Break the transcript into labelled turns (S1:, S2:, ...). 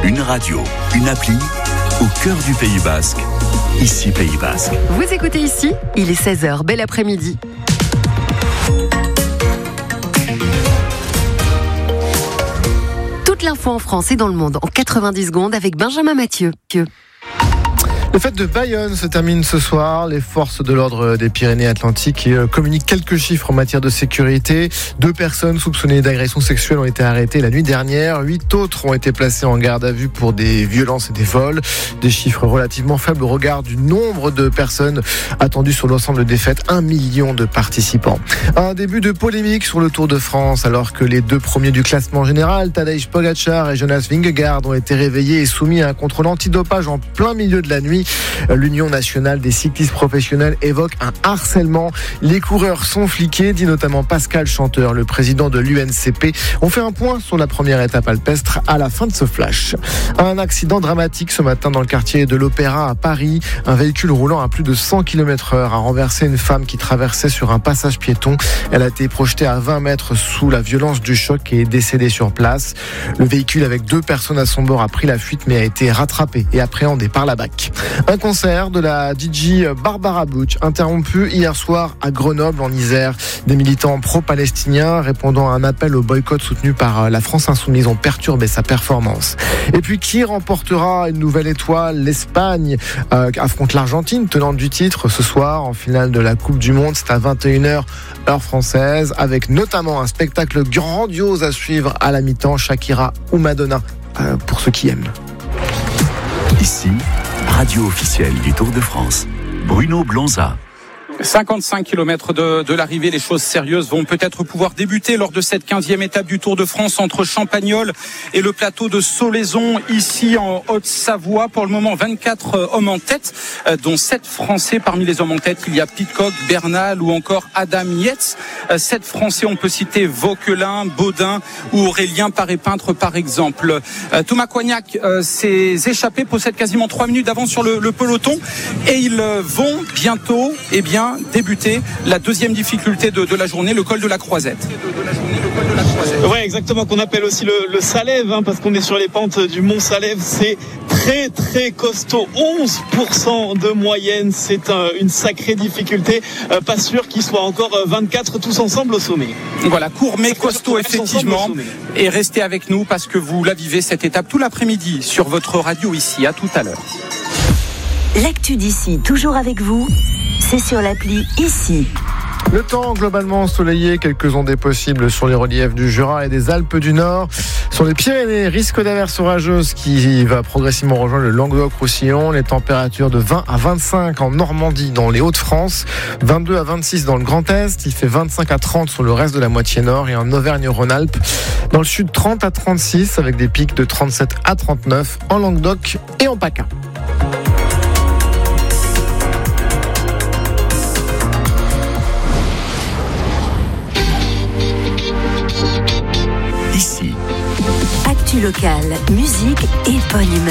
S1: Une radio, une appli, au cœur du Pays Basque. Ici Pays Basque.
S2: Vous écoutez ici, il est 16h, bel après-midi. Toute l'info en France et dans le monde en 90 secondes avec Benjamin Mathieu.
S3: Les fêtes de Bayonne se terminent ce soir. Les forces de l'ordre des Pyrénées-Atlantiques communiquent quelques chiffres en matière de sécurité. 2 personnes soupçonnées d'agression sexuelle ont été arrêtées la nuit dernière. 8 autres ont été placées en garde à vue pour des violences et des vols. Des chiffres relativement faibles au regard du nombre de personnes attendues sur l'ensemble des fêtes. 1 million de participants. Un début de polémique sur le Tour de France alors que les 2 premiers du classement général, Tadej Pogačar et Jonas Vingegaard, ont été réveillés et soumis à un contrôle antidopage en plein milieu de la nuit. L'Union nationale des cyclistes professionnels évoque un harcèlement. Les coureurs sont fliqués, dit notamment Pascal Chanteur, le président de l'UNCP. On fait un point sur la première étape alpestre à la fin de ce flash. Un accident dramatique ce matin dans le quartier de l'Opéra à Paris. Un véhicule roulant à plus de 100 km/h a renversé une femme qui traversait sur un passage piéton. Elle a été projetée à 20 mètres sous la violence du choc et est décédée sur place. Le véhicule avec 2 personnes à son bord a pris la fuite mais a été rattrapé et appréhendé par la BAC. Un concert de la DJ Barbara Butch interrompu hier soir à Grenoble en Isère. Des militants pro-palestiniens répondant à un appel au boycott soutenu par la France Insoumise ont perturbé sa performance. Et puis qui remportera une nouvelle étoile? L'Espagne affronte l'Argentine, tenante du titre ce soir en finale de la Coupe du Monde. C'est à 21h heure française avec notamment un spectacle grandiose à suivre à la mi-temps, Shakira ou Madonna pour ceux qui aiment.
S1: Ici, radio officielle du Tour de France. Bruno Blonza.
S4: 55 km de l'arrivée, les choses sérieuses vont peut-être pouvoir débuter lors de cette 15e étape du Tour de France entre Champagnole et le plateau de Solaison, ici en Haute-Savoie. Pour le moment, 24 hommes en tête, dont 7 Français. Parmi les hommes en tête, il y a Pidcock, Bernal ou encore Adam Yates. 7 Français, on peut citer Vauquelin, Baudin ou Aurélien Paré-Peintre par exemple. Thomas Coignac s'est échappé, possède quasiment 3 minutes d'avance sur le peloton et ils vont bientôt débuter la deuxième difficulté de la journée, le col de la Croisette.
S5: Ouais, exactement, qu'on appelle aussi le Salève, parce qu'on est sur les pentes du Mont Salève. C'est très très costaud, 11% de moyenne, c'est une sacrée difficulté. Pas sûr qu'ils soient encore 24 tous ensemble au sommet.
S4: Voilà, court mais costaud effectivement. Et restez avec nous parce que vous la vivez cette étape tout l'après-midi sur votre radio ici. À tout à l'heure.
S6: L'actu d'ici, toujours avec vous, c'est sur l'appli Ici.
S3: Le temps globalement ensoleillé, quelques ondées possibles sur les reliefs du Jura et des Alpes du Nord. Sur les Pyrénées, risque d'averses orageuses qui va progressivement rejoindre le Languedoc-Roussillon. Les températures de 20 à 25 en Normandie, dans les Hauts-de-France, 22 à 26 dans le Grand Est, il fait 25 à 30 sur le reste de la moitié nord et en Auvergne-Rhône-Alpes. Dans le sud, 30 à 36 avec des pics de 37 à 39 en Languedoc et en PACA.
S6: Actu locale, musique et bonne humeur.